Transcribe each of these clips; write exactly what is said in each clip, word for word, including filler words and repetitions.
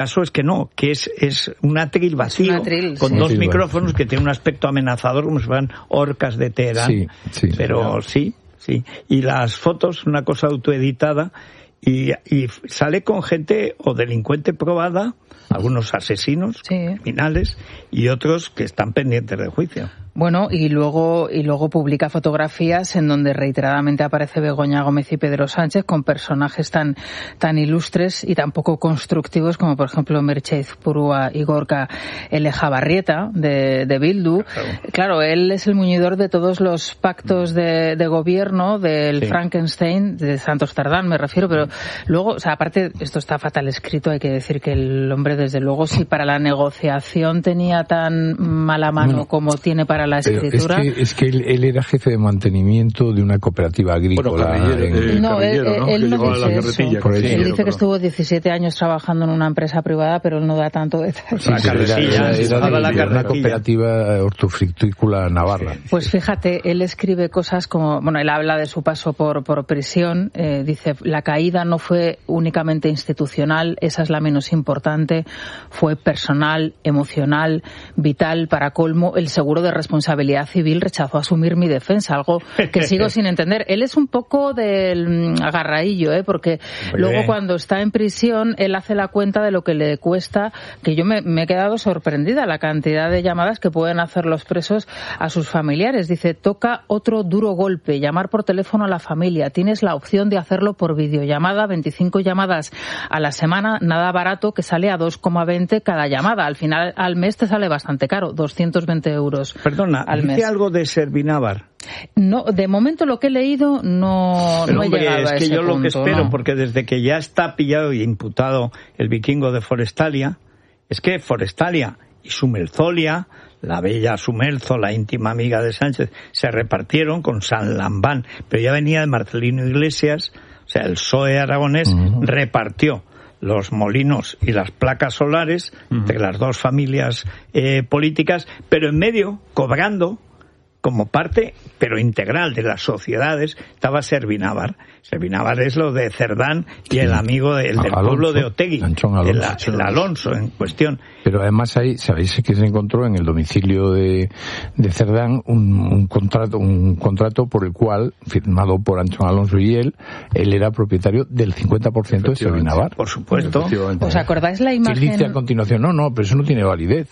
caso es que no, que es, es un atril vacío, un atril, con sí. dos Sí, micrófonos que tiene un aspecto amenazador como si fueran orcas de Teherán. Sí, sí, pero sí, sí. Y las fotos, una cosa autoeditada, y, y sale con gente o delincuente probada, algunos asesinos, sí. criminales, y otros que están pendientes de juicio. Bueno, y luego y luego publica fotografías en donde reiteradamente aparece Begoña Gómez y Pedro Sánchez con personajes tan tan ilustres y tan poco constructivos como, por ejemplo, Merchez Purúa y Gorka Elejabarrieta de, de Bildu. Claro. claro, él es el muñidor de todos los pactos de, de gobierno del sí. Frankenstein, de Santos Cerdán me refiero, pero luego, o sea, aparte, esto está fatal escrito, hay que decir que el hombre, desde luego, si para la negociación tenía tan mala mano bueno, como tiene para la escritura. Pero es que, es que él, él era jefe de mantenimiento de una cooperativa agrícola. Bueno, carrillero, en... eh, no, carrillero, él, ¿no? él que no llegó a la dice carretilla. eso. Sí, él dice pero... que estuvo diecisiete años trabajando en una empresa privada, pero él no da tanto detalle. Sí, sí, era, era, era, era, era una cooperativa hortofrutícola navarra. Pues fíjate, él escribe cosas como, bueno, él habla de su paso por, por prisión, eh, dice, la caída no fue únicamente institucional, esa es la menos importante, fue personal, emocional, vital. Para colmo, el seguro de responsabilidad civil rechazó asumir mi defensa, algo que sigo sin entender. Él es un poco del agarradillo, ¿eh? Porque Muy luego bien. Cuando está en prisión, él hace la cuenta de lo que le cuesta, que yo me, me he quedado sorprendida, la cantidad de llamadas que pueden hacer los presos a sus familiares. Dice, toca otro duro golpe, llamar por teléfono a la familia. Tienes la opción de hacerlo por videollamada, veinticinco llamadas a la semana, nada barato, que sale a dos coma veinte cada llamada. Al final, al mes te sale bastante caro, doscientos veinte euros. Perdona, al mes. ¿dice algo de Servinávar? No, de momento lo que he leído no, Pero, no he hombre, llegado es a que ese yo punto, lo que espero, ¿no? porque desde que ya está pillado y imputado el vikingo de Forestalia, es que Forestalia y Sumerzolia, la bella Sumerzo, la íntima amiga de Sánchez, se repartieron con San Lambán, pero ya venía de Marcelino Iglesias, o sea, el P S O E aragonés uh-huh. repartió los molinos y las placas solares uh-huh. entre las dos familias eh, políticas, pero en medio, cobrando como parte, pero integral de las sociedades, estaba Servinávar. Servinávar es lo de Cerdán y el amigo del, del Alonso, pueblo de Otegui, Alonso, el, el Alonso en cuestión. Pero además ahí, sabéis que se encontró en el domicilio de, de Cerdán un, un contrato un contrato por el cual, firmado por Anchón Alonso y él, él era propietario del cincuenta por ciento de Servinávar. Por supuesto. ¿Os acordáis la imagen? ¿Qué dice a continuación? No, no, pero eso no tiene validez.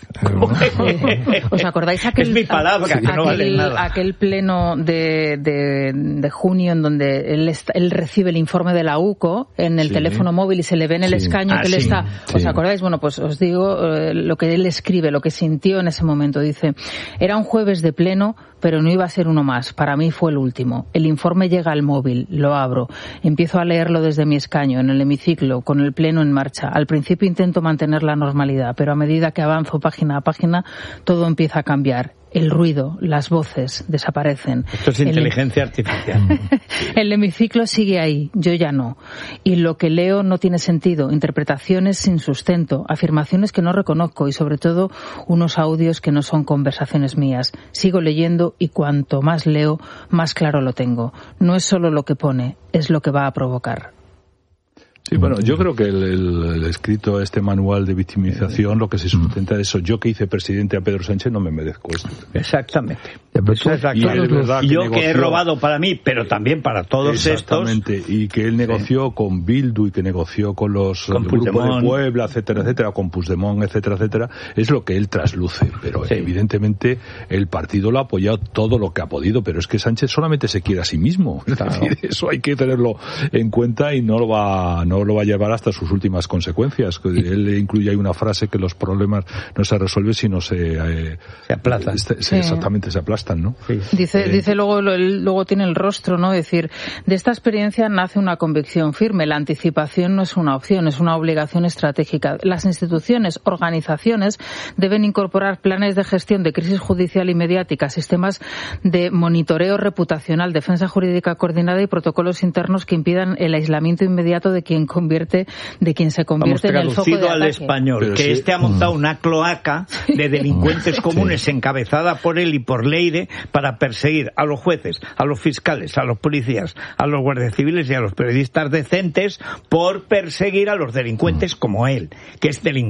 ¿Os acordáis aquel... Es mi palabra, que no vale nada. Aquel pleno de, de, de junio en donde él, está, él recibe el informe de la U C O en el sí. teléfono móvil y se le ve en el sí. escaño ah, que él sí. está... ¿Os sí. acordáis? Bueno, pues os digo eh, lo que él escribe, lo que sintió en ese momento. Dice, era un jueves de pleno, pero no iba a ser uno más. Para mí fue el último. El informe llega al móvil, lo abro. Empiezo a leerlo desde mi escaño, en el hemiciclo, con el pleno en marcha. Al principio intento mantener la normalidad, pero a medida que avanzo página a página, todo empieza a cambiar. El ruido, las voces desaparecen. Esto es inteligencia el... artificial. El hemiciclo sigue ahí, yo ya no. Y lo que leo no tiene sentido. Interpretaciones sin sustento, afirmaciones que no reconozco y sobre todo unos audios que no son conversaciones mías. Sigo leyendo y cuanto más leo, más claro lo tengo. No es solo lo que pone, es lo que va a provocar. Sí, bueno, yo creo que el, el, el escrito, este manual de victimización, lo que se sustenta es eso. Yo que hice presidente a Pedro Sánchez no me merezco esto. Exactamente. Esa es la y es verdad que yo negoció, que he robado para mí, pero también para todos exactamente, estos. Y que él negoció sí. con Bildu y que negoció con los con el grupo de Puebla, etcétera, etcétera, con Puigdemont, etcétera, etcétera, es lo que él trasluce. Pero sí. evidentemente el partido lo ha apoyado todo lo que ha podido, pero es que Sánchez solamente se quiere a sí mismo. Es claro. decir, eso hay que tenerlo en cuenta y no lo va, no lo va a llevar hasta sus últimas consecuencias. Él incluye ahí una frase que los problemas no se resuelven sino se eh, se aplazan. Se, sí. Exactamente, se aplastan, ¿no? Sí. Dice, eh, dice luego, luego tiene el rostro, ¿no? Decir, de esta experiencia nace una convicción firme. La anticipación no es una opción, es una obligación estratégica. Las instituciones, organizaciones deben incorporar planes de gestión de crisis judicial y mediática, sistemas de monitoreo reputacional, defensa jurídica coordinada y protocolos internos que impidan el aislamiento inmediato de quien convierte, de quien se convierte en el foco de ataque. Al español, pero que sí. Este ha montado una cloaca de delincuentes comunes sí. encabezada por él y por Leire para perseguir a los jueces, a los fiscales, a los policías, a los guardias civiles y a los periodistas decentes por perseguir a los delincuentes como él, que es delincuente.